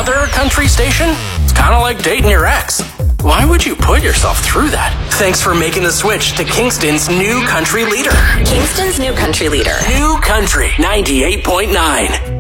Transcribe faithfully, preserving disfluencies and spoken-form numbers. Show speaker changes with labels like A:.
A: other country station? It's kind of like dating your ex. Why would you put yourself through that? Thanks for making the switch to Kingston's new country leader.
B: Kingston's new country leader.
A: New Country ninety-eight point nine.